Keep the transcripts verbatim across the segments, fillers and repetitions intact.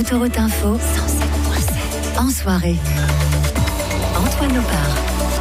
Autoroute Info cent sept virgule sept. En soirée, Antoine Opar.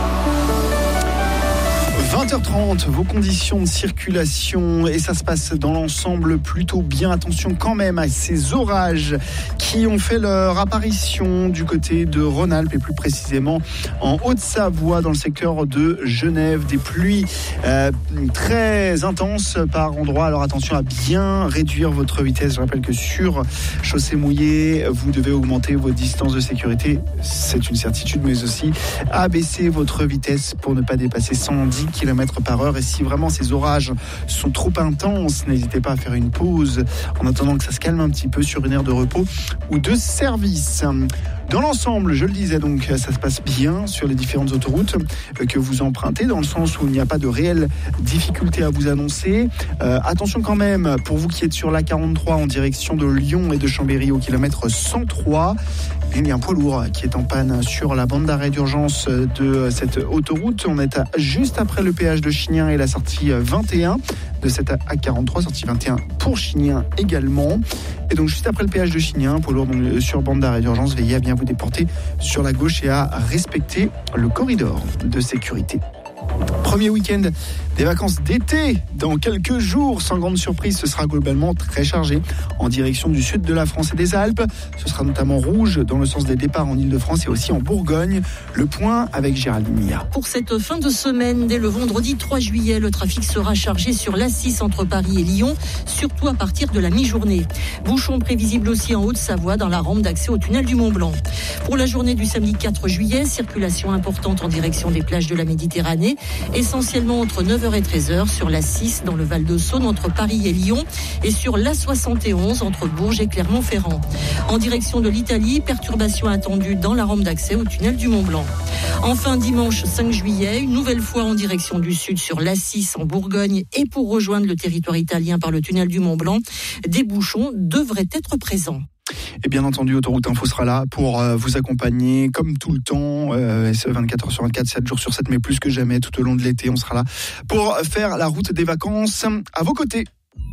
vingt heures trente, vos conditions de circulation, et ça se passe dans l'ensemble plutôt bien. Attention quand même à ces orages qui ont fait leur apparition du côté de Rhône-Alpes et plus précisément en Haute-Savoie dans le secteur de Genève. Des pluies euh, très intenses par endroits. Alors attention à bien réduire votre vitesse. Je rappelle que sur chaussée mouillée, vous devez augmenter votre distance de sécurité. C'est une certitude, mais aussi abaisser votre vitesse pour ne pas dépasser cent dix kilomètres par heure. Et si vraiment ces orages sont trop intenses, n'hésitez pas à faire une pause en attendant que ça se calme un petit peu sur une aire de repos ou de service. Dans l'ensemble, je le disais donc, ça se passe bien sur les différentes autoroutes que vous empruntez, dans le sens où il n'y a pas de réelles difficultés à vous annoncer. Euh, attention quand même, pour vous qui êtes sur l'A quarante-trois en direction de Lyon et de Chambéry au kilomètre cent trois, il y a un poids lourd qui est en panne sur la bande d'arrêt d'urgence de cette autoroute. On est à, juste après le péage de Chignin et la sortie vingt et un de cette A quarante-trois, sortie vingt et un pour Chignin également. Et donc juste après le péage de Chignin, poids lourd donc, sur bande d'arrêt d'urgence, veillez à bien vous déporter sur la gauche et à respecter le corridor de sécurité. Premier week-end des vacances d'été dans quelques jours. Sans grande surprise, ce sera globalement très chargé en direction du sud de la France et des Alpes. Ce sera notamment rouge dans le sens des départs en Ile-de-France et aussi en Bourgogne. Le point avec Géraldine Mia. Pour cette fin de semaine, dès le vendredi trois juillet, le trafic sera chargé sur l'A six entre Paris et Lyon, surtout à partir de la mi-journée. Bouchons prévisibles aussi en Haute-Savoie dans la rampe d'accès au tunnel du Mont-Blanc. Pour la journée du samedi quatre juillet, circulation importante en direction des plages de la Méditerranée, essentiellement entre neuf heures et treize heures sur l'A six dans le Val-de-Saône entre Paris et Lyon et sur l'A soixante et onze entre Bourges et Clermont-Ferrand. En direction de l'Italie, perturbations attendues dans la rampe d'accès au tunnel du Mont-Blanc. Enfin, dimanche cinq juillet, une nouvelle fois en direction du sud sur l'A six en Bourgogne et pour rejoindre le territoire italien par le tunnel du Mont-Blanc, des bouchons devraient être présents. Et bien entendu, Autoroute Info sera là pour euh, vous accompagner comme tout le temps, euh, vingt-quatre heures sur vingt-quatre, sept jours sur sept, mais plus que jamais tout au long de l'été. On sera là pour faire la route des vacances à vos côtés.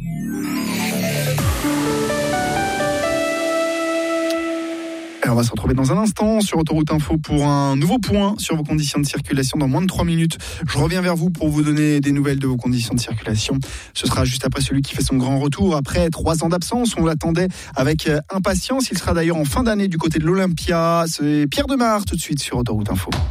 Et on va se retrouver dans un instant sur Autoroute Info pour un nouveau point sur vos conditions de circulation dans moins de trois minutes. Je reviens vers vous pour vous donner des nouvelles de vos conditions de circulation. Ce sera juste après celui qui fait son grand retour. Après trois ans d'absence, on l'attendait avec impatience. Il sera d'ailleurs en fin d'année du côté de l'Olympia. C'est Pierre Demar tout de suite sur Autoroute Info.